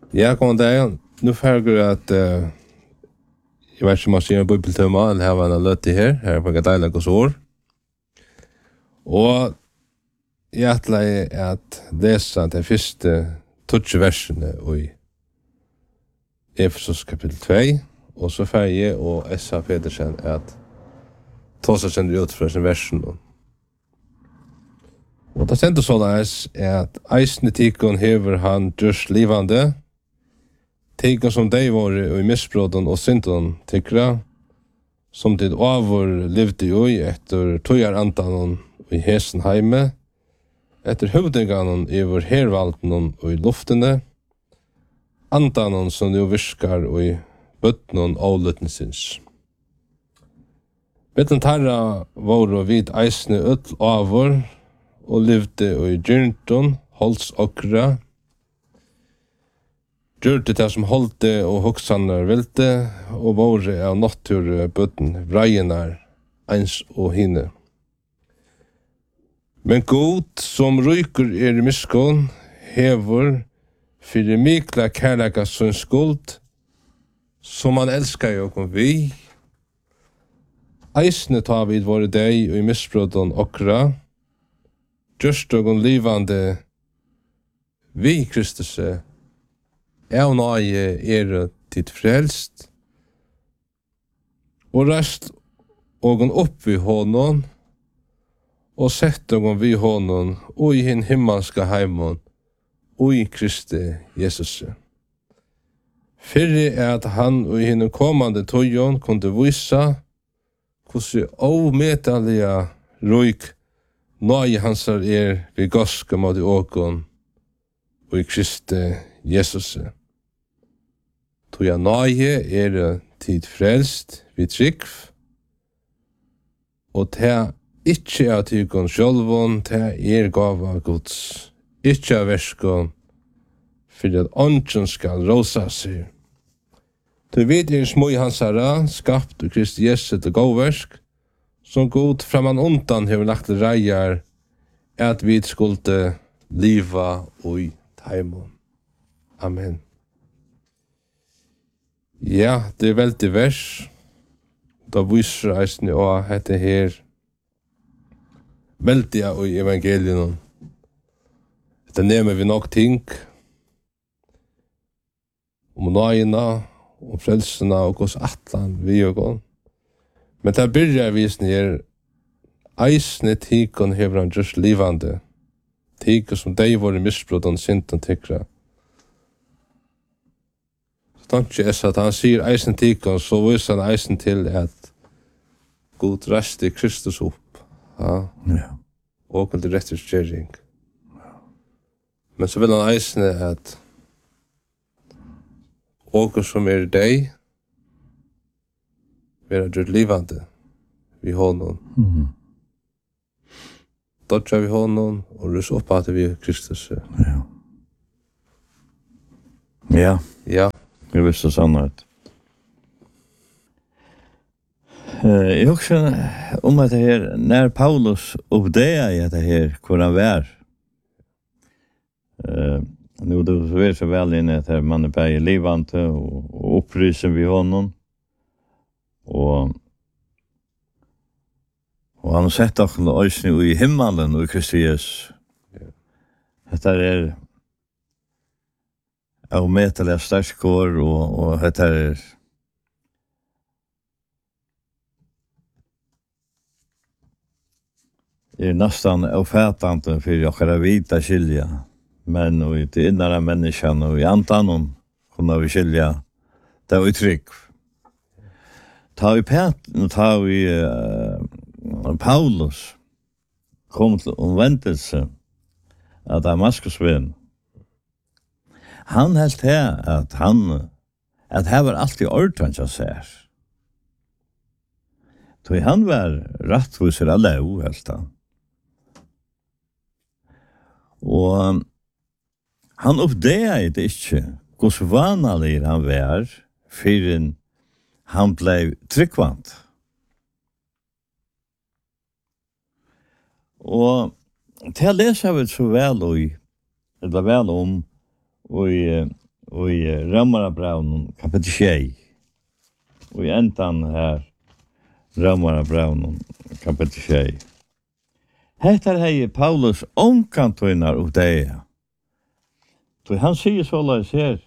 Ja, god dag. Nu færger jeg at jeg vet ikke om jeg sier en bibeltømmer, eller her var en løte her på Gadaila Gosor. Og jeg atler at lese de første 20 versene i Efesos kapitel 2, og så færger jeg og S.A. Pedersen at Tåsa sender ut fra sin versen. Og det sender sånn at eisne tikon hever han just livande, tikon som de var i misbråden og synden tikra, som tid avur livde jo etter tojar antanon i hesen heime, etter høvdinganon i vår hervalden og i luftene, antanon som jo virkar og i bøtnon avlutningsins. Betten tarra var og vid eisne ut avur, og livde i gyrnton, holds okra, gjørte det som holdte og hoksanar velte, og våre av natur bøtten, vreienar, eins og hine. Men god som ryker i miskån, hever fyrir mikla kærleika som skuld, som han elskar jo kom vi. Eisne tar vid våre deg og i misbråden okra, just og livande vi Kristus av nøye tid frelst, og rest og opp i hånden, og sett og vi hånden, og i hin himmelska heimon, og i Kristi Jesus. Fyrre at han og i hin kommande tøyon kunne vise hvordan avmetallige røyk nøye hansar vi goska mot i åkon og i Kristi Jesus. Toja nøye tid frelst vi trykv, og ta ikkje av tykon sjølvon, ta gava Guds, ikkje av verskon, for at ånden skal rosa seg. Du vet små hansara, skapt og Kristi Jesus til gåversk, som god framan undan hever lagt reier, at vi skulle liva og i taimon. Amen. Ja, det veldig vers. Da viser eisen og hette her veldig og i evangelien. Det nevner vi nok ting om nøyene, om frelsene og hos atlan vi og gån. Men det byrjar visen her, eisne tikon hever han just livande, tikon som dei var i misbrodan sinten tikra. Så tanke er at han sier eisne tikon, så viser han eisne til at God reste Kristus opp, og til rettighetsgjering. Men så vil han eisne at åker som deg, vera gjort livande vi honom. Dodja vi honom og rus opp at vi Kristus. Ja. Ja. Det er visst sannhet. Jeg husker om at det her, når Paulus oppdager i det her, hvor han var. Nu det var så väl inne att man är på livante och upprysen vi honom. Och han har sett också ösnen i himmelen och Kristus. Det är avmätliga starkor och det är nästan ofattande för jag vita skilja. Men och i det inre människan och i antanon kunna vi skilja det var trygg. Ta vi Paulus kom till omvändelse av Damaskusvän. Han helt här att här var alltid ordentligt att säga. Så han var rättvisare alla helt han. Och han uppdagade inte hur vanlig han var förrän han blev tryggvant. Och det läser vi så väl om og i Rømarabraunen kapitel 6. Og i endan her Rømarabraunen kapitel 6. Hettar hei Paulus omkantunar og deia. Så han sier så løs her,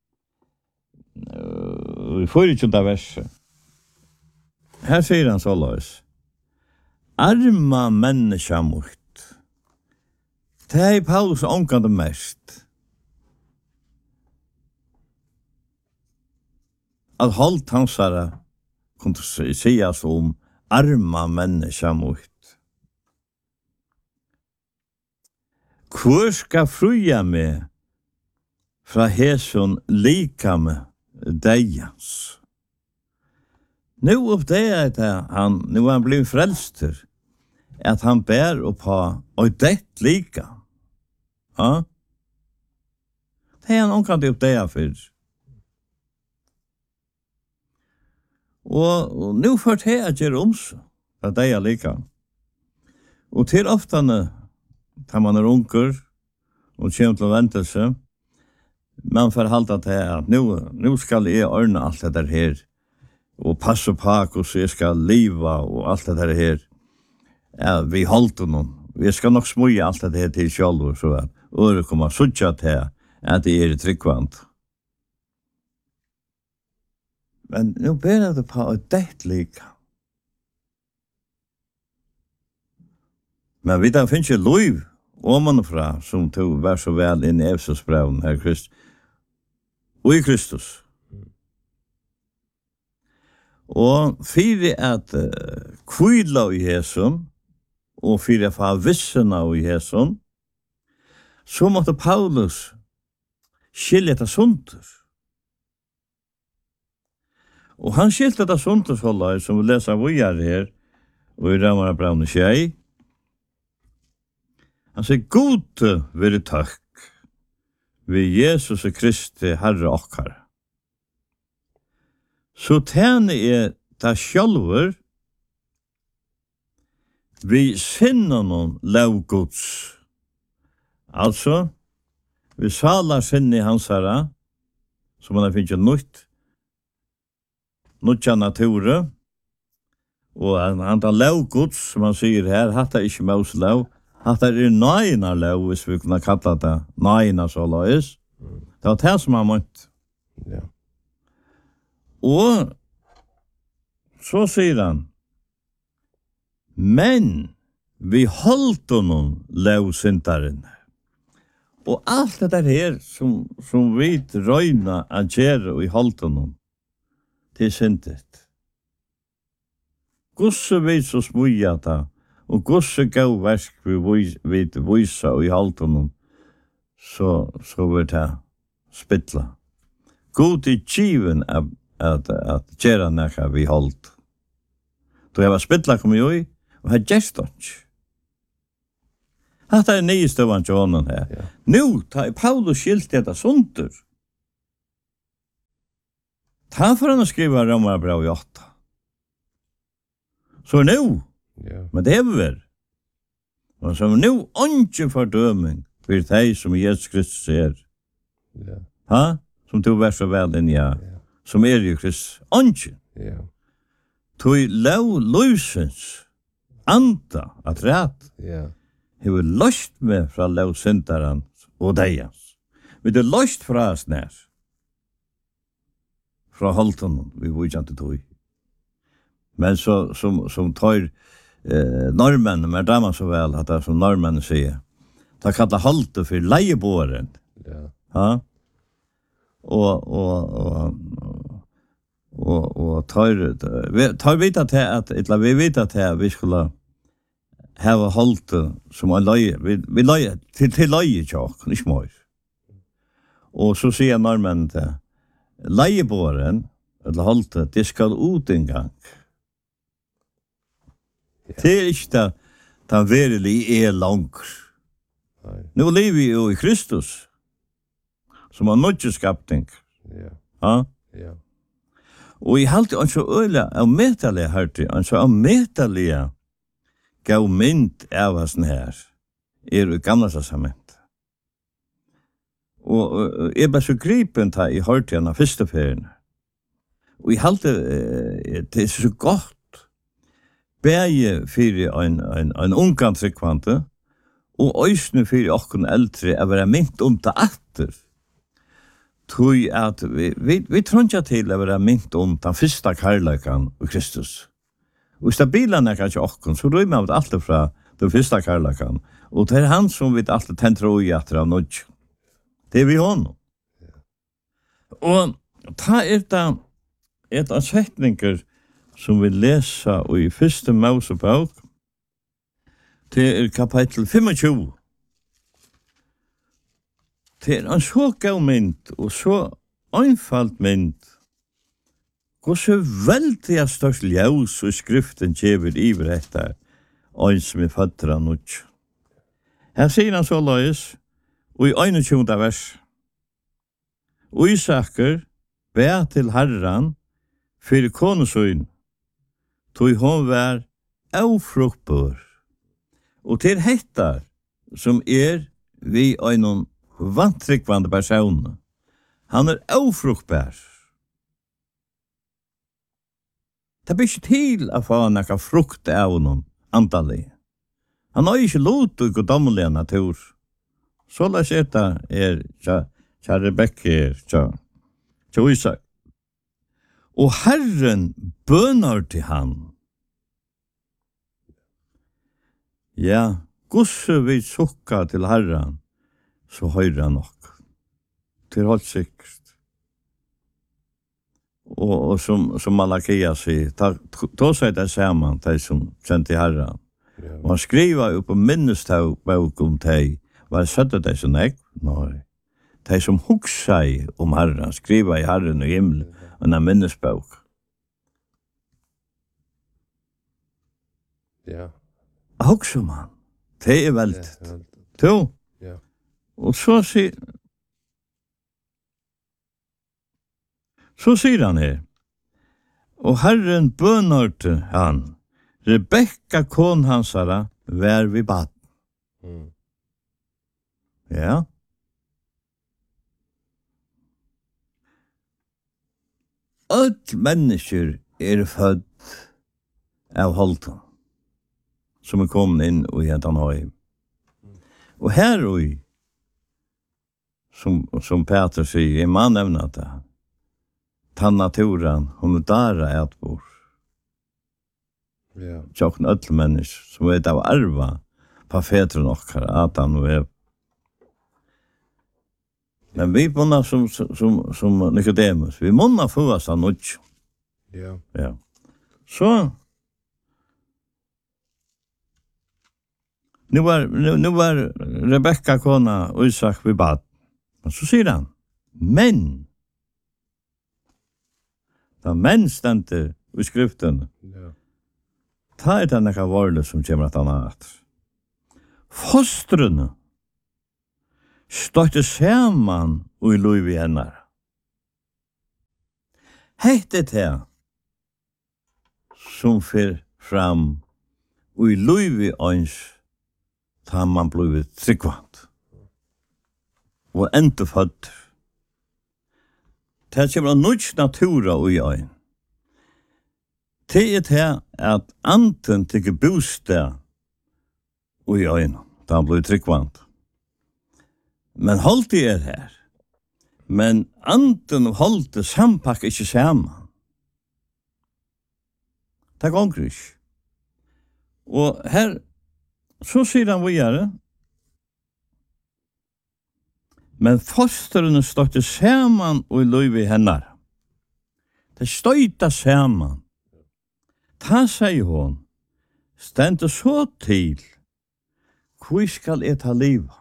i 24. verset. Her sier han så løs. Arma menneska mot. Det er Paulus omkantunar mest. At holdt hansara kunne sies om arma menneska mot. Hvor skal fruja med fra heson likame deians? Nu oppdaget han, nu han blivit frälster, at han bär upp ha och det lika. Ja? Det är han omkant oppdaget för. Og nu får det att göra oms, att det är lika. Och till ofta när man är unker och kommer till väntelse, man får halta till att nu ska jag ordna allt det där här och passa på hur jag ska leva och allt det där här. Ja, vi haltar någon. Vi ska nog smuja allt det här till själv och så att det kommer sucha till att det är tryggvant. Men nu ber det på det lika. Men vi där finns ju liv omanfra som tog var så väl in i Efesosbrevet här Kristus. Och i Kristus. Og fyrir at kvila i Jesun, og fyrir at få vissena i Jesun, så måtte Paulus skilja det sunter. Og han skilte det sunter, som vi leser videre her, og i Rømarabraunen 6. Han sier, «God være takk ved Jesus Kristi Herre okkar. Så tjene det sjálfur vi sinna noen lavgods. Altså, vi salar sinne i hans herra, som han har finnet nuttja nature, og han tar lavgods, som han sier her, hatt er ikke maus lav, hatt er nøyna lav, hvis vi kunne kalla det nøyna så lavis. Det var det som han måtte. Ja. Og så sier han, men vi holdt honom lavsyntaren. Og alt det der her som vi røyna a gjøre og i holdt honom til syntet. Gosse vi så smuja da, og gosse gav versk vi vysa og i holdt honom, så vil det spittla. God i kiven at gjøre nekka vi holdt. Da jeg var spittla kom jo i, og her gjerstånd. Hatt er nye støvann til hånden her. Ja. Nu, ta Paulus skilt dette sunter. Ta for han å skrive Rømarabraunen 8. Så nu, Ja. men det er vi vel. Og så nu, åndsje fordøming for deg som Jesus Kristus er. Ja. Ha? Som tog vær så vel inn, ja. Som er jo Kristus. Åndsje. Ja. Tog lav løsens anda at rett. Ja. Hever løst med fra lavsyntaren og deians. Vi det løst fra oss nær. Fra holden, vi var ikke tog. Men så som tar norrmenn, men det man så vel, at det som norrmenn sier, ta kalla holden for leiebåren. Ja. Ha? Og tar vita til at, vi vita til at vi skulle hava holdt som en løye, vi løye, til løye tjokk, ikke mer. Og så sier norrmenn til, leiebåren, eller holdt det skal ut en gang. Det er ikke det, den verilig er langer. Nå lever vi jo i Kristus, som har nødvendig skapning. Ja. Ja? Ja. Og i halte han så øyla av metallige hørte, han så av metallige gav mynd av oss her, er i gamla testament. Og jeg ble så gripen ta i hørte henne første ferien. Og jeg halte det så godt bæge for en ungan tryggvante, og øysene for åkken eldre er være mynt om det atter. Tui at vi tror ikke til å være mynt om den første kærløkken og Kristus. Og stabilen er kanskje åkken, så røy med alt fra den første kærløkken. Og det er han som vi alltid tenker å gjøre av noe. Det er vi honom. Og ta et av setninger som vi leser i første Mosebok, til kapittel 25. Det er en så gav mynd, og så einfalt mynd, hvor så veldig er størst ljøs og skriften kjever iver etter, og som er føtter av noe. Her sier han så løys, og i 21. vers, og Isaker be til Herren for konesøyn, tog hun vær avfruktbør, og til hettar som vi øynon vantrykkvande personer. Han er avfruktbær. Det blir ikke til å få noe frukt av honom antallig. Han har ikke lot og goddommelige natur. Så la oss tja Rebekka tja Isak. Og Herren bønar til han. Ja, gosse vi sukka til Herren, så høyrer han nok. Til holdt sikkert. Og som Malakia sier, ta seg det sammen, de som kjente Herren. Ja. Og han skriver jo på minnestavbok om de, hva søtte de som jeg? Nei. De som huksa om Herren, skriver i Herren og himmel, og en minnesbok. Ja. Huksa man. Det er veldig. To. Ja. Og så sier han her, og Herren bønørte han, Rebekka kon hansara, vær vi bad. Ja. Alt mennesker er født av holden, som er kommet inn og hentan høy. Og her og som Peter sier, man nevner det, ta naturen, hun er der et bor. Ja. Tjokken ødel mennesker, som vet av arva, på fedren okkar, Adam og Eva. Men vi munna som Nicodemus, vi munna få oss av noe. Ja. Ja. Så, nu var Rebekka kona og Isak vi bad. Og så sier han, men, da menn stendte i skriften, ta et enn ekka vårle som kommer at han hat. Fostrene støtte saman og i lov i hennar. Hette det som fyr fram og i lov i åns ta man blivit tryggvant og enda født. Det kommer noe natura og i øyn. Det er det at anten tykker bostad og i øyn, da han blir tryggvant. Men holdt det her. Men anten og holdt det sampakker ikke sammen. Det går ikke. Og her, så sier han videre, men fostrene støtte saman og i lov i hennar. Det støyta saman. Ta sier hun, stendte så til, hvor skal jeg ta livet?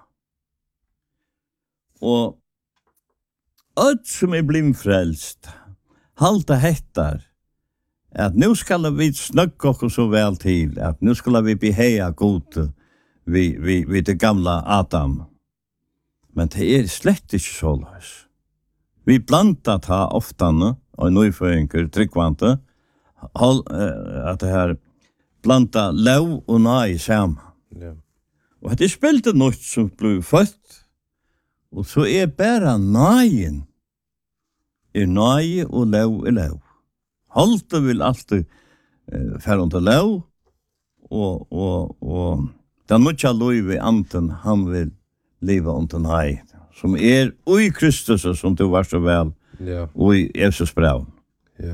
Og alt som er blitt frelst, halta hettar, at nu skal vi snakke oss så vel til, at nu skal vi beheia god vid det gamla Adam. Men det er slett ikke så løs. Vi blanda ta oftane, og nøyføringer, tryggvante, at det her blanda lov og nei sammen. Ja. Og det spilte noe som ble født, Og så bara nøyen. Nøye og lov lov. Halte vil alltid fære under lov, og den nødja lov i anten, han vil leva under nøye, som ui Kristus, som du var så vel, ui Jesus braun. Ja.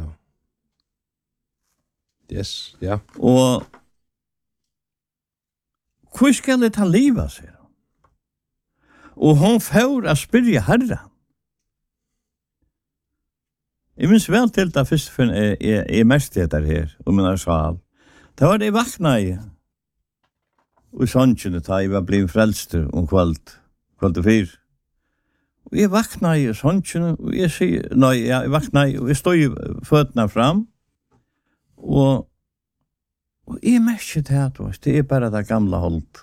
Yes, ja. Og hvor skal det ta livet, sier han? Og hon får å spyrje Herren. Jeg minns vel til det først for mest det her, og min sal. Det var det jeg vakna i. Og i sånnkjene da jeg var blitt frelster om kveld 4. Og jeg vakna i sånnkjene, og jeg sier, jeg vakna i, og jeg stod i føttene fram, og jeg merker det bare det gamle holdt.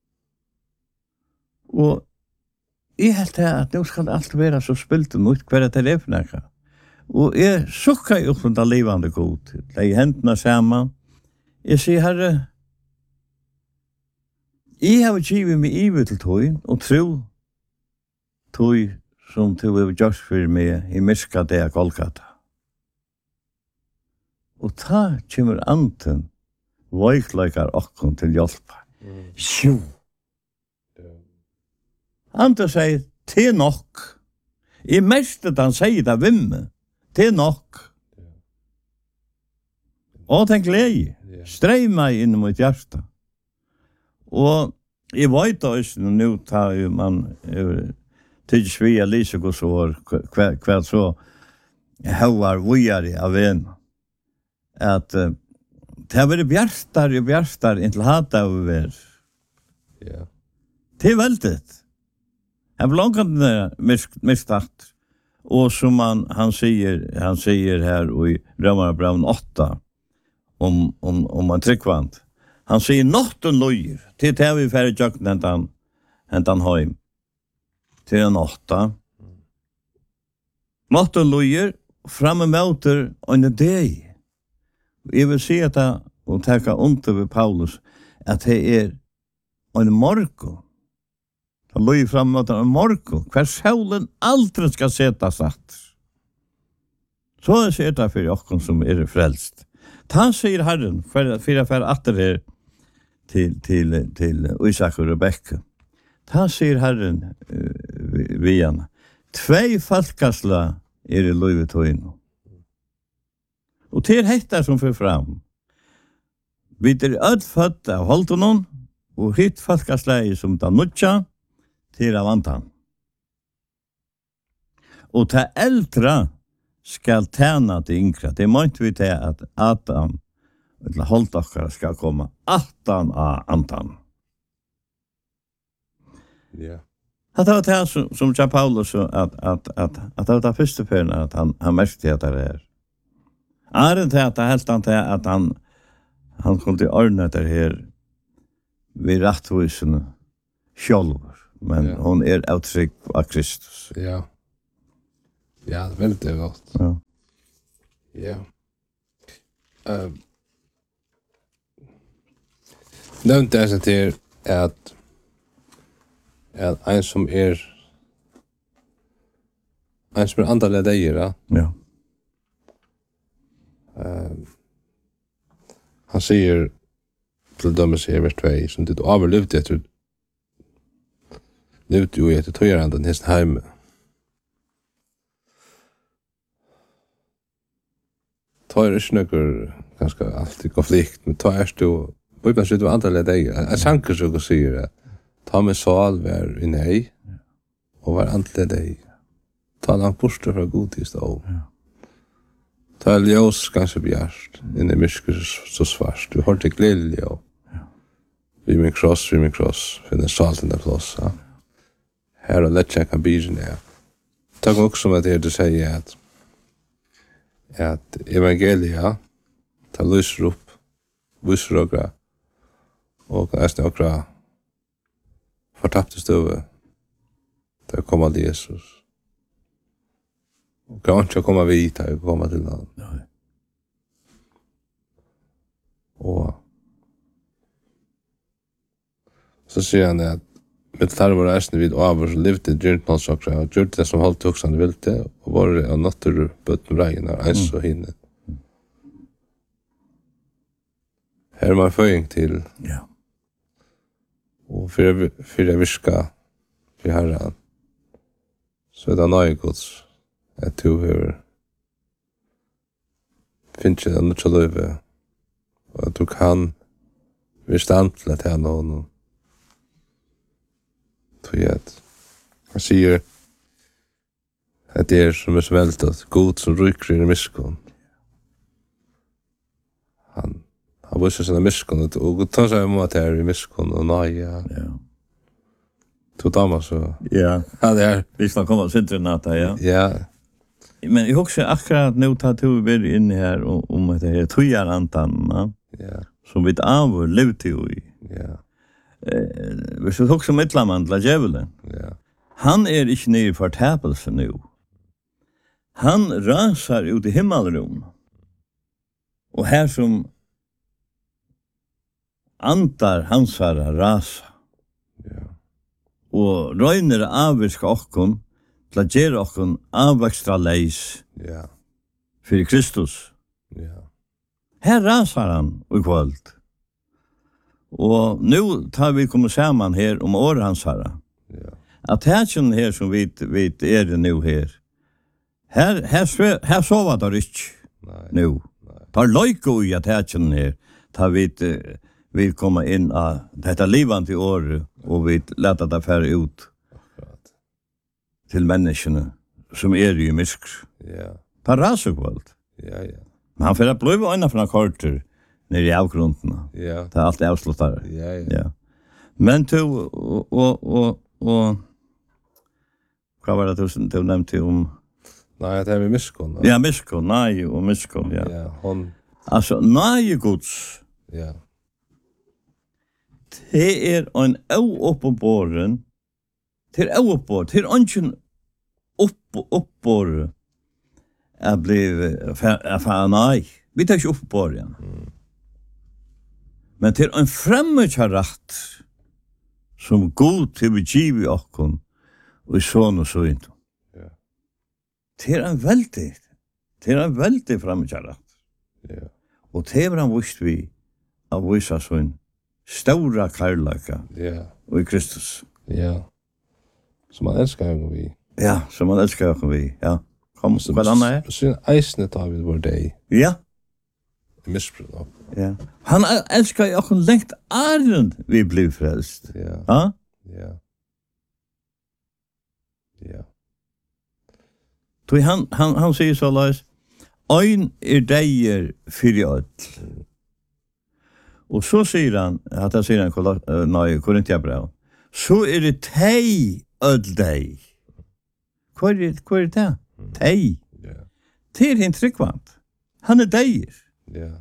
Og jeg helt at nå skal alt være så spilt og nytt hver etter det for noe. Og jeg sukker jo fra det livende god. Jeg hendene sammen. Jeg sier, Herre, jeg har givet meg ivet til tog, og tro tog som tog har gjort for meg i Miska det jeg Golgata. Og ta kommer anten veikleikar okkom til hjelpa. Sjo! Anten sier, til nok. I mestet han sier det vimme. Til nok. Og tenk glede. Strei meg inn mot hjertet. Og jeg vet også, nå tar jo man til svia lyse hos år, hva så hauar vujar av en, at det har vært bjertar inntil hata av ver. Ja. Det veldet. Jeg vil langt mistat. Og som han sier her i Rømarbraun 8 om en tryggvand. Han sier notten løyer til det vi færre jøkken hentan heim til en 8. Notten løyer framme møter en deg. Jeg vil si at og tenke under ved Paulus at det en morgon. Han løy fram mot en morgon, hver solen aldri skal seta satt. Så er det for okken som frelst. Ta sier Herren, for atter her til Isak og Rebekka. Ta sier Herren vi han. 2 falkasla i løyvet tøyno. Og til hettar som fyrir fram. Vi öll født av holtonon, og hitt falkasla som ta nutja, til av antan. Og ta eldra skal tjena til yngre. Det måtte vi til at Adam, eller holdokkara, skal komme 18 av antan. Ja. Det var det som sa Paulus, at det var det første ferien at han merkte at det er. Er det at det helt han til at han kom til ordne det her ved rettvisene sjølver. Men hon av trygg av Kristus. Ja. Ja, veldig godt. Ja. Ja. Nevnt det seg til at en som antallet deier, Ja. Han sier til dømes i vers 2, som du overlevde etter levde jo etter tøyeranden hesten heime. Ta ikke noe ganske alltid konflikt, men ta du Bibelen sier du antallet deg. Jeg sanker så og sier at ta med sal vær i nei, og vær antallet deg. Ta langt borste fra godtist av. Ta ljøs ganske bjørst, inn i mysker så svart. Du har til glede av. Vi min kross, finner salten der plass. Ja. Her og lett jeg kan bygge ned. Takk også med det du sier at evangelia ta lyser opp, viser dere, og nesten dere fortapte støve til å komme til Jesus. Og kan ikke komme vidt til å komme til han. Og så sier han at Med tar var resten vid över så levde djurnt någon sak och gjorde det som hållt också han ville och var en natter bötten regn och ens och hinne. Här man föring till. Ja. Och för viska för Herren. Så det är Guds att du hör finns det något så löve och att du kan visst till att ha någon tvätt. Jag säger att det är som är svältat god som rycker i miskon. Han visar sina miskon och tar sig emot här i miskon och naja. Ja. Två damer så. Ja. Ja, det är. Vi ska komma sen till natta, ja. Ja. Men jag också akkurat nu tar du väl in här om att det är tjuarantan, Ja. som vi av levde i. Ja. Vi ska också med lamandla djävulen. Ja. Han är inte nere för täpelse nu. Han rasar ut i himmelrum. Och här som antar hans herra rasa. Ja. Og røyner avvirska okkon til at gjøre okkon avvekstra leis Ja. for Kristus. Ja. Her rasar han i kvöld. Og nu tar vi kommet sammen her om året hans herra. Ja. At her her som vi er det nu her. Her sova der ikke Nej. nu. Tar løyko i at her tar vi komma in av detta livande år och vi låter det färra ut till människorna som är i mysk. Ja. Ta rasukvald. Ja, ja. Men han får att bli öna från korter nere i avgrunderna. Ja. Det är alltid avslutare. Ja, ja. Ja. Men du, och vad var det du nämnde om? Nej, det är med miskon. Ja, myskon, nej och myskon, ja. Ja, hon. Alltså, nej Guds. Ja. Det är en ouppenbaren, det är ouppenbaren, det är inte uppborren att bli nej. Vi tar inte uppborren. Men det är en fremmedkärrat som god till vi giv i okkon och i sån och så inte. Ja. Det är en väldigt fremmedkärrat. Ja. Och det är han visst vi av vissa sån stora kärleka Ja. och i Kristus. Ja. Som man älskar ju vi. Ja, som man älskar oss vi. Ja. Kom, vad annat är? Så eisne tar vi vår dag. Ja. Missbruk. Ja. Han älskar ju också längt åren vi blev frälst. Ja. Ja? Ja. Ja. Så han säger så Lars, ein deir fyrir öll. Och så säger han, att han säger han Korintiabrev, så är det tei öll dei. Hvor är det? Tei. Ja. Det är inte tryggvant. Han är deir. Ja.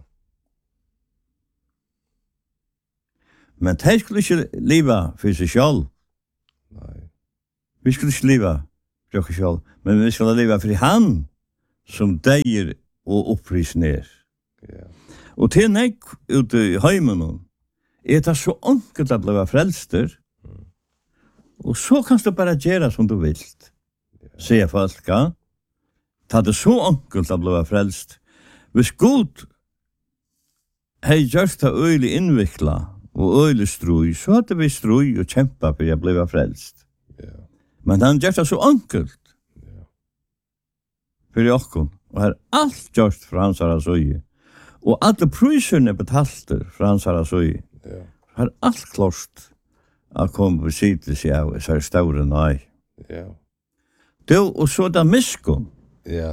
Men tei skulle inte leva för sig själv. Nej. Vi skulle inte leva för oss själv. Men vi skulle leva för han som deir och uppris ner. Ja. Och till nek ute i heimen är det så enkelt att bli frälster. Och så kan du bara göra som du vill. Säger folk, ja. Ta det så enkelt att bli frälst. Hvis god hei gjort det øylig innvikla og øylig strøy, så hadde vi strøy og kjempa for jeg ble frälst. Ja. Men han gjort det så enkelt. Ja. For jokken. Og her alt gjort fra hans herra søye. Og alle pryserne betalte fra hans herra søye. Ja. Her alt klart at komme på seg av så store nei. Ja. Det og så da miskon. Ja.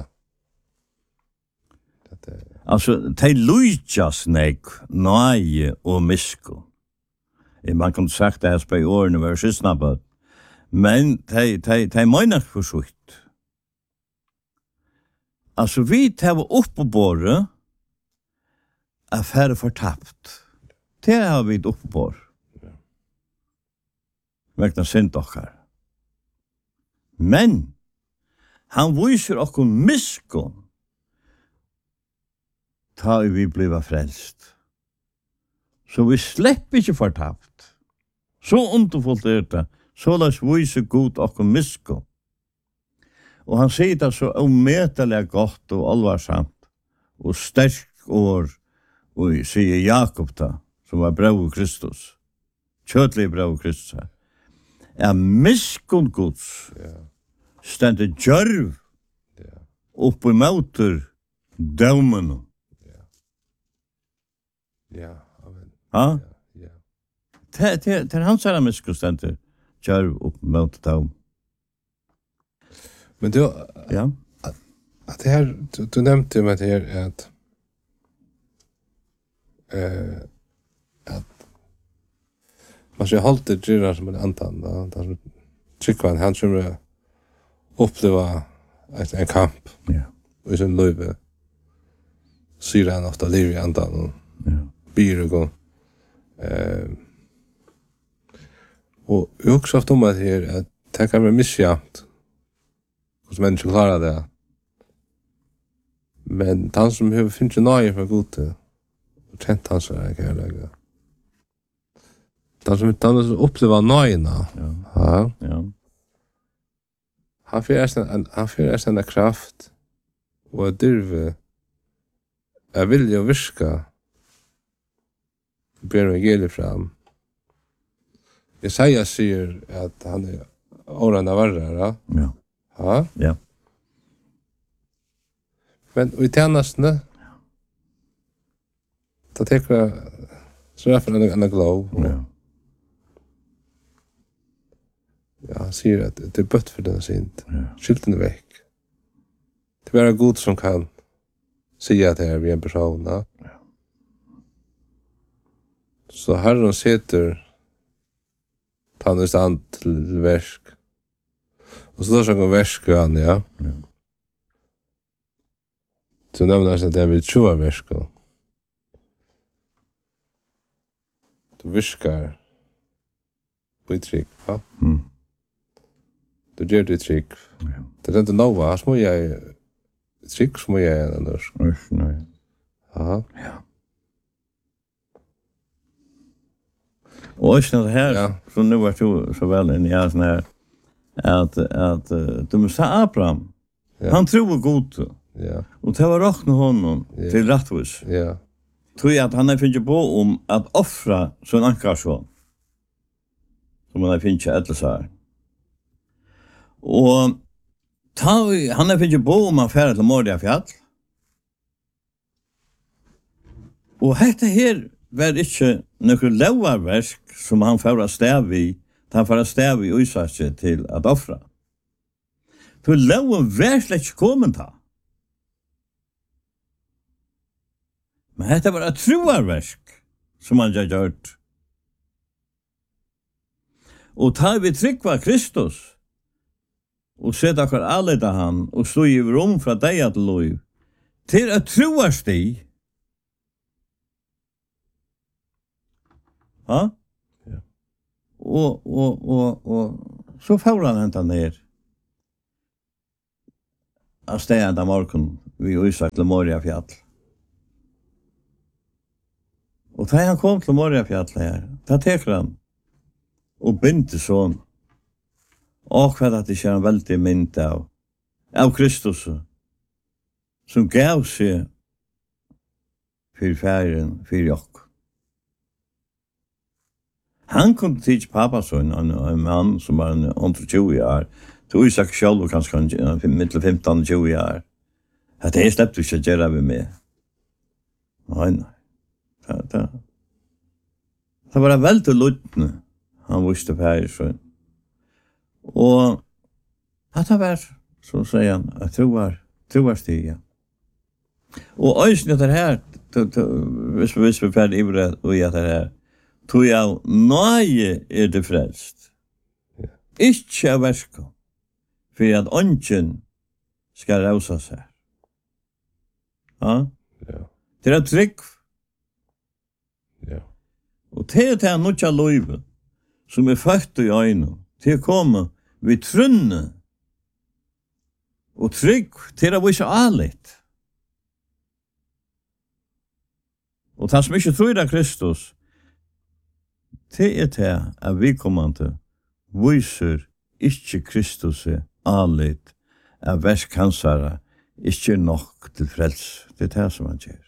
Det är Altså, de lujtjas nek nei og miskon. Man kan sagt det her spør i årene var sysnabbat. Men de mener for sutt. Altså, vi tar oppe på det affære fortapt. Det har vi oppe på. Vekna synd okkar. Men han viser okkur miskon ta vi bliva frälst. Så vi släpper inte fortapt. Så underfullt är det såleis vise god og miskunn. Og han sier det så ometelig godt og alvarsamt og sterk år, og sier Jakob da, som var brau Kristus, kjøtlig brau Kristus, miskunn Guds, stendte djørv opp i møter dømen. Ja, amen. Ja? Ja. Det hans er miskunn stendte djørv opp i møter dømen. Men du, Ja. att det här, du nämnde med det här att man ska hålla det dyrare som en antan. Tryckvan, han som uppleva en kamp Ja. i sin liv. Syr han ofta liv i antan och Ja. byr och gå. Och jag också haft om att det här att det kan vara missjämt. Hos människor klarar det. Men han som har finns nöje för gode och känt hans kärlek. Han som upplever nöjena. Ja. Ja. Ja. Han får en kraft och ett dyrve är vilja att virka ber evangeliet fram. Jesaja säger att han är årarna varrare. Ja. Ja. Ja. Men i tjänsten då tycker jag så är för en glow. Ja. Ja, han säger att det är bött för den synd. Ja. Skylten är väck. Det är bara god som kan säga att det är vid en person. Ja. Så Herren sitter han är stand till versk. Och så då så går versk han, ja. Ja. Så nämner jag att det vill tjua versk. Du viskar på ett trick, va? Mm. Du gör det trick. Ja. Det är inte nova, små jag trick små jag annars. Usch, nej. Ja. Ja. Och det här, Ja. så nu var du så väl in i sån här, att du måste säga Abraham, Ja. han tror god, Ja. och det var räkna honom Ja. till rättvis. Ja. Tror jag att han har finnit på om att offra sån ankarsson, som han har finnit ett så här. Och han har finnit på om han färd till Moria fjäll. Och detta här var inte några lovarverk som han förra stäv i, han förra stäv i utsatsen till att offra. För loven var släck kommentar. Men detta var ett troarverk som han har gjort. Och tar vi tryckva Kristus och sätta kvar alla han och stå i rum för dig att lov till att troarstig. Ja? Ja. Och så får han hämta ner. Av stegen morgon vid Isak till Moria fjall. Och när han kom till Moria fjall här, då teker han och binte sån. Och vad att det känner väldigt mynt av Kristus som gav sig för färgen, för jock. Han kunde tids pappason, en man som var en 120 år. Till Isak själv och kanske mitt 15-20 år. Att det släppte vi inte göra med. Nej. Det var väldigt luttne. Han visste färg så. Och att det var så säger han att troar stiga. Och ösnet det här hvis vi färdig ivret och att det här tog jag nej det frälst. Ikke av verska. För att ånken ska rausa sig. Ja? Ja. Det är trygg. Ja. Och det är nutja löjve som är fött i ögonen till att komma vid trunne och trygg till att visa allt. Och det som inte tror av Kristus det är det att vi kommer till viser ikke Kristus anlitt av versk hansara ikke nok til frels. Det det som han gjør.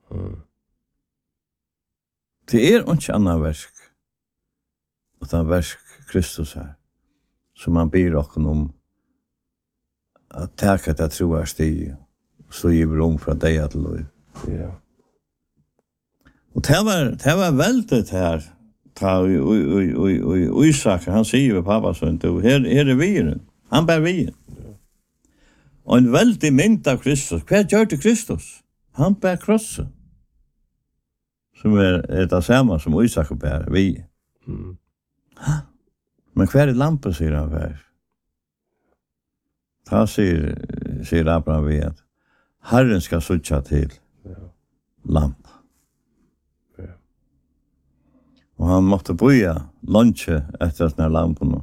Det ikke annan versk utan versk Kristus her som han ber okken om at teka det troar stig så giver om fra deg til lov. Ja. Og det var veldig her ta og Isak, han sier ved pappa sånn, her vien. Han bär vien. Og en veldig mynd av Kristus. Hva gjør til Kristus? Han bär krosset. Som det samme som Isak bär vien. Men hva lampe, sier han hver? Ta sier Abraham ved at Herren skal sutja til lamp. Og han måtte boja lunche etter denne lampen.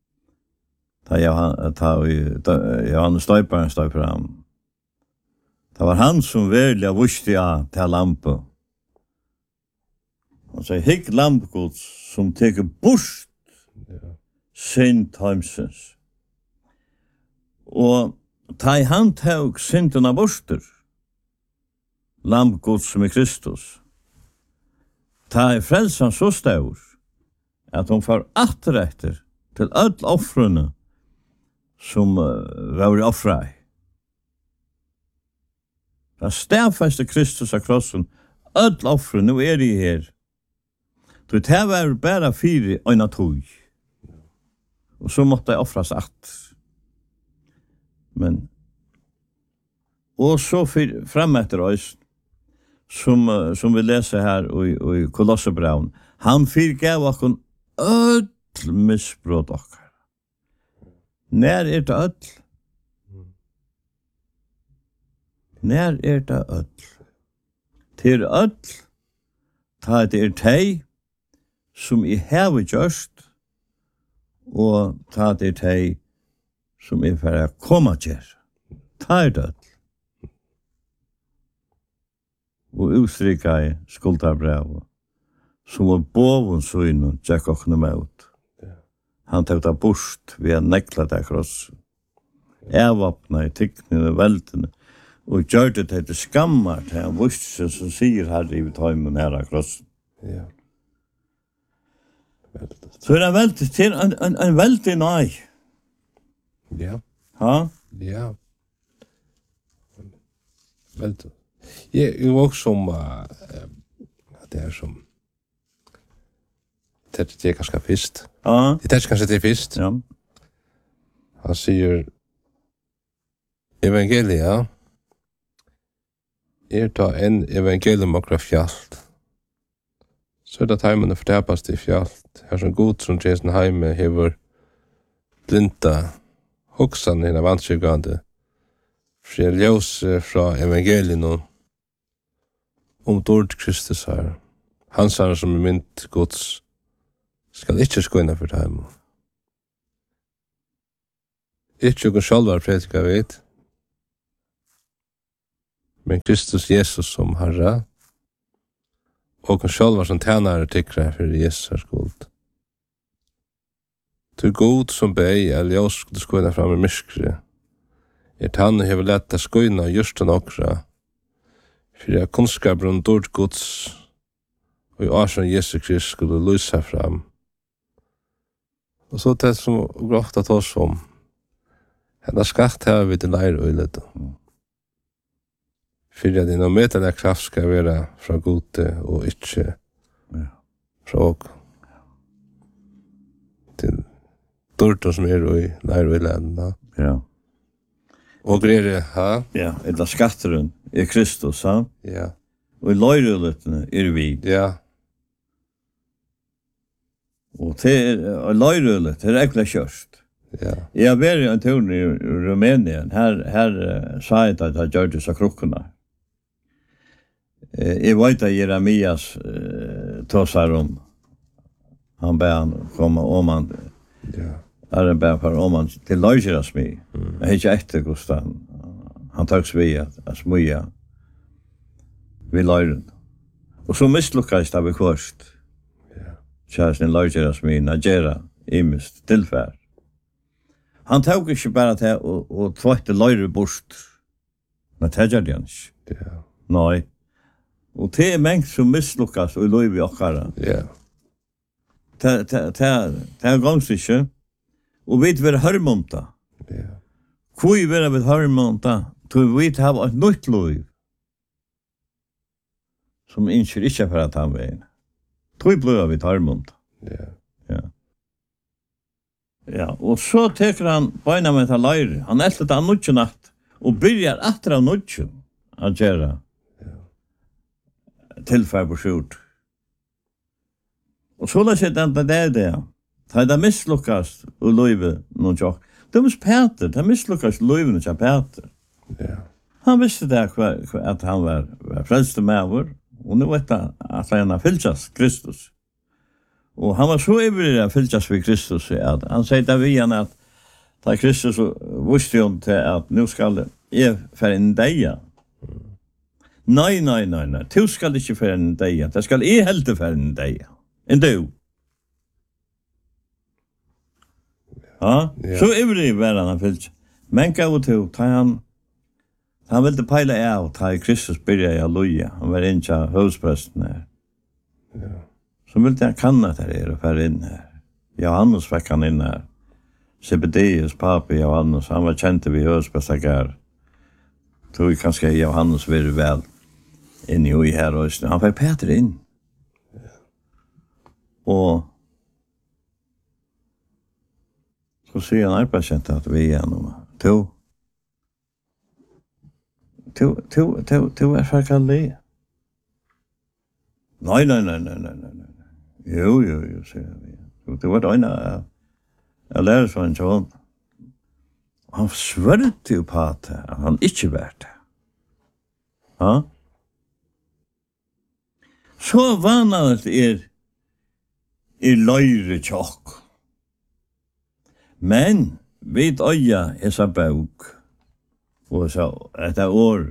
Johannes Støyperen stod fram. Det var han som virkelig visste til lampen. Han sier, hikk lampgods som teker bort sin tøymsens. Og ta i han tog synden av borster. Lampgods som Kristus. Ta i frelsan så stor at hon får atteretter til öll offrene som var offrai. Da stedfeste Kristus av krossen öll offrene, nu de her. Så det var bare 4 øyne tog. Og så måtte jeg offras att. Men og så frem etter oss som vi leser her i Kolossebraun. Han gav okken öll misbrott okkar. När det öll? När det öll? Til öll, ta det teg som I heve gjørst, og ta det teg som I for koma gjør. Ta det öll. Og utstrykka I skuldarbrev, som var boven søgnen, tjekk okkene med ut. Han tok det bort ved å nekla det kross. Evapna I tikkene og veltene, og gjør det til skammar til han visste som sier her I tøymen næra kross. Ja. Så det veldig til en veldig nei. Ja. Ha? Ja. Veldig. Ja, det var også som det som det kanskje først. Ja. Det kanskje det først. Ja. Han sier evangelia ta en evangelium akkurat fjalt. Så det heimene fortapast I fjalt. Her som god som Jason heime hever blinda hoksan I vanskjøgande fra ljøs fra evangelien om dård Kristus her. Hans her som mynt gods skal ikke skøyna for det heim. Ikke jo sjálvar predika vet, men Kristus Jesus som Herre, og sjálvar som tjenare tikra for Jesus skuld. Du god som bei, eller jeg skulle skøyna fram I myskri, tanne hever letta skøyna just den okra, for jeg kunnskaper om dård gods, og I årsson Jesus Krist skulle lysa fram. Og så det som grått at oss om, henne skatt her vi til leirøylet. For at det noe medelig kraft skal være fra gode og ikke fra åk. Til dård som I leirøylet. Ja. Og greier ha? Ja, eller skatteren Kristus, ha? Ja. Og I leirøyletene vi. Ja. Og til leirøylet, det egentlig kjørst. Ja. Jeg har vært en tur I Rumænien. Her sa jeg at jeg gjør disse krukkene. Jeg vet at Jeremias tåsar om. Han ber han komme om han. Ja. Han ber for om han til løyseras mi. Jeg har ikke etter hvordan han tøks vi at smøya vi løyren. Og så mislukkes det vi kvørst. Ja. Kjæresten løyseras mi, Najera imist tilfær. Han tog ikke bare til og tvøyte løyre bort. Men det gjør han ikke. Ja. Nei. Og det mengt som mislukkes og løyve okkara. Ja. Det gongs ikke. Og vi vil hørmånta. Ja. Hvor vil vi hørmånta? Til vi har et nytt løyv. Som ikke for at han veien. Tror blir vi hørmånta. Ja. Ja. Ja, og så teker han beina med ta leire. Han eltet av nødje natt, og byrjar etter av nødje å gjøre tilfær på skjort. Og så la seg den det. Ta det mislukkast og løyve noen tjokk. Det var Peter, det mislukkast løyve noen tjokk Peter. Ja. Han visste det at han var frelste med vår, og nå vet han at han har fyllt Kristus. Og han var så ivrig å fylles ved Kristus, at han sier til vi igjen at da Kristus visste jo til at nå skal jeg for en deg. Nei. Du skal ikke for en deg. Det skal jeg helte for en deg. En du. Ja, så ivrig var han fyllt. Men gav og til, han ville peile av, ta Kristus begynte å loja. Han var ikke høvdspresten her. Ja. Så ville jeg kanna det her og fære inn her. Johannes fikk han inn her. Zebedeus, papi Johannes, han var kjent ved høvdsprestagar. Tror jeg kanskje Johannes var vel inn i her også. Han fikk Peter inn. Og så sier han arbeidskjent at vi er noe. Du er faktisk le. Nei. Jo, sier vi. Det var det ene jeg lærer så en sånn. Han svørte jo på at han ikke var det. Ja? Så vannet løyre tjokk. Men vid øya essa bok, og så etter år,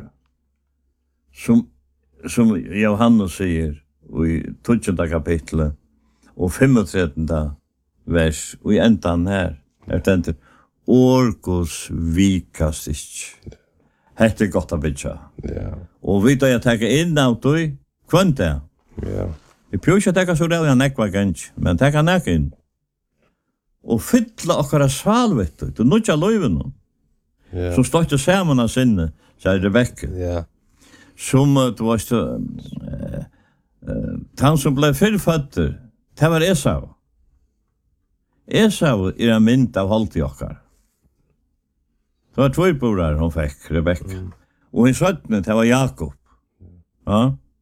som Johannes sier, i 12. kapitlet, og 35. vers, og i endan her, tenkt, Orgos vikast ikke. Hette godt å bytja. Ja. Og vi da jeg tenker inn av det, kvønt det. Ja. Vi prøver ikke å tenke så redan nekva gans, men tenker nek inn. Og fylla okkara svalvettu, du nødja løyven. Ja. Som stod sammen av sinne, sier Rebecca. Ja. Som du varst han som ble fyrføtter, det var Esau. Esau en mynd av holdt i okkar. Det var 2 borar hun fikk, Rebecca. Og i 17, det var Jakob. Ja.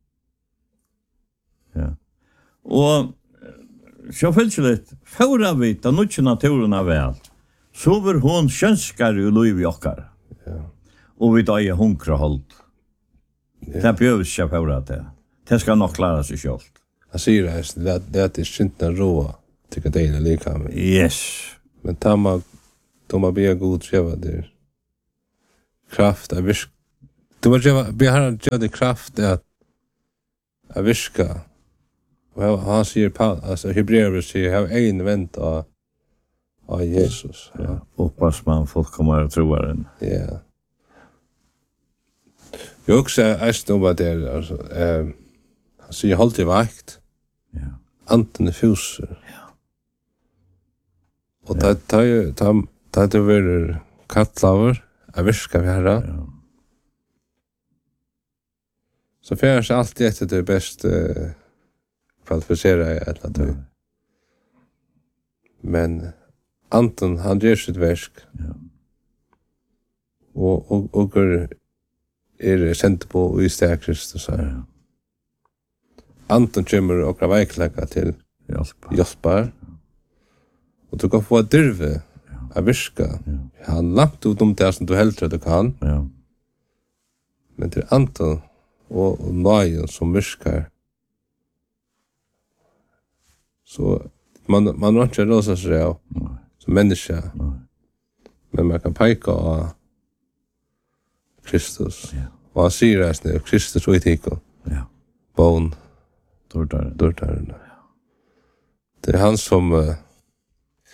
Ja. Og så fyllt litt, fåra vi da nødje naturen av vel, så var hun kjønskare i liv i okkar. Ja. Og vi da er hunkra holdt. Det behøver ikke fåra til. Det skal nok klare seg selv. Han sier det at det skyndt en råa til at det er lika med. Yes. Men de må be god treva der. Kraft av virka. De må be her gjøre kraft at virka. Og han sier, altså Hebreerbrevet sier, jeg har en vent av Jesus. Ja. Hoppas man folk kommer att tro den. Ja. Jag också är om vad det är, alltså, han sier alltid vakt. Ja. Anten fuser. Ja. Og det var kattlaver, jeg virka vi herra. Ja. Så fyrir seg alltid etter det beste kvalifiserer jeg et eller annet. Men Anton, han gjør sitt versk. Ja. Og sendt på og i steg Kristus. Ja. Anton kommer og veiklegger til hjelper. Og du kan få et dyrve av virka. Ja. Han langt ut om det som du helst du kan. Ja. Men til Anton og nøyen som virker. Så man har ikke råd seg av som menneske. Men man kan peka av Kristus. Ja. Og han sier det, Kristus og etikon. Ja. Bån. Dårdaren. Dårdaren. Det er han som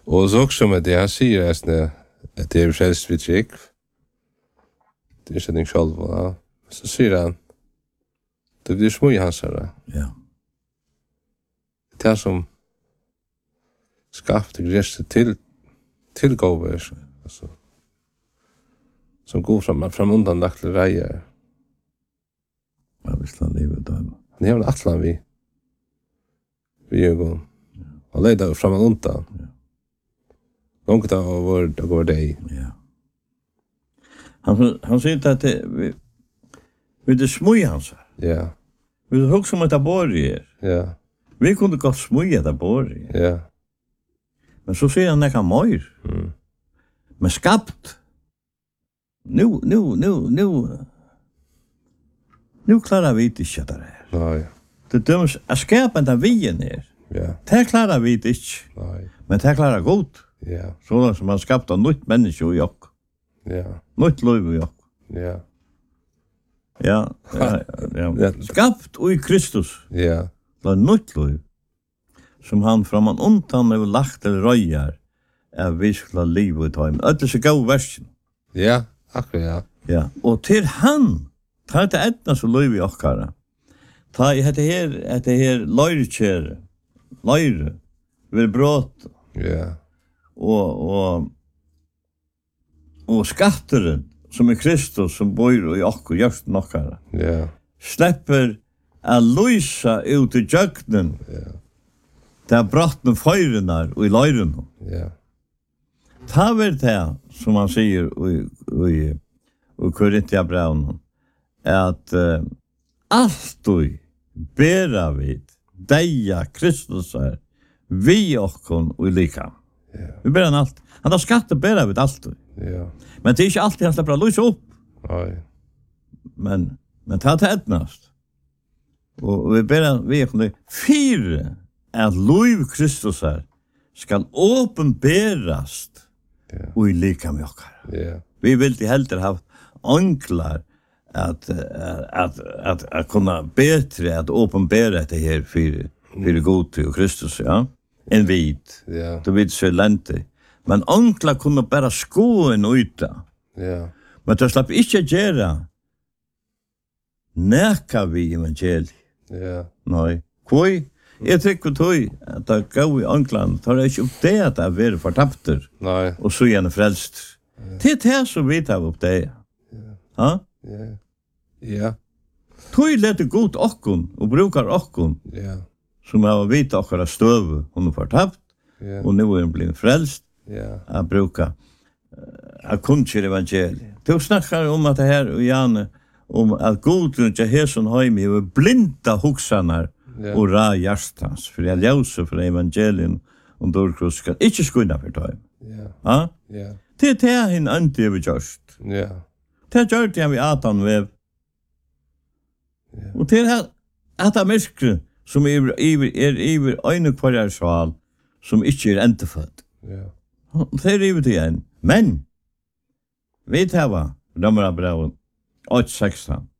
Och så också med det han säger att det är frälst vid trygg. Det är inte själv. Ja. Så säger han det blir små i hans här. Ja. Det är som skapte gräset till gåvor. Alltså, som går fram undan nakle reier. Ja, vi slår livet där. Han är väl atlan vi är gå. Och leda fram undan. Ja. Långt av går det. Ja. Han säger att vi det smuja hans. Ja. Vi det också med det borg. Ja. Vi kunde gott smuja det borg. Ja. Men så säger han näka mer. Mm. Men skapt. Nu klarar vi inte att det här. Nej. Det döms att skapa den vien här. Ja. Det klarar vi inte. Nej. Men det klarar gott. Ja. Så som man skapar nytt människa i oss. Ja. Nytt liv i oss. Ja. Ja. Skapt i Kristus. Ja. Det är nytt liv. Som han framan undan har lagt eller röjar är vi skulle liv och ta. Det är så god versen. Ja. Akkurat, ja. Ja. Och till han tar det etna så liv i okkara. Ta i det här löjrekär. Löjre. Vill brott. Ja. Och skatteren som är Kristus som bor i okkar just nokkara. Ja. Släpper att lysa ut i jöknen. Ja. Det brottna fyrarna och i löjren. Ja. Ta väl det som man säger i Korintia braun att allt bära vid deja Kristus är vi okkon och lika. Ja. Vi bära allt. Han har skatt att bära vid allt. Ja. Men det är inte alltid han släpper att lysa upp. Nej. Men ta det etnast. Och vi bära vi okkon fyra att liv Kristus är skal åpenberast og i lika med okkar. Ja. Vi vill till helter ha anklar att kunna bättre att åpenbara det här för Gud och Kristus, ja. En vit. Ja. Då vid så lente. Men anklar kunna bara skå en yta. Ja. Men det slapp inte göra näka vi evangeliet. Ja. Nej. Kvoi? Jag tycker tog att det går i anklan tar det inte upp det att det är förtapter. Nej. Och så gärna frälst. Det är det som vi tar upp det. Ja? Ja. Ja. Tog lite god okkon och brukar okkon. Ja. Som har vita okkara stöv hon har förtapt. Ja. Och nu är hon blivit frälst. Ja. Att bruka att kunna evangeliet. Du snackar om att det här och Janne om att god inte här som heim i blinda huxanar och ra hjärtans för jag läser för evangelien om dörkrus ska inte skunna för dig. Ja. Ja? Ja. Det är hin ante vi just. Ja. Det gör det vi Adam vev. Ja. Och det här att det mörkre som är en kvarjar sval som inte är entefödd. Ja. Det är det igen. Men vet jag vad? Ramar Abraun 8:16.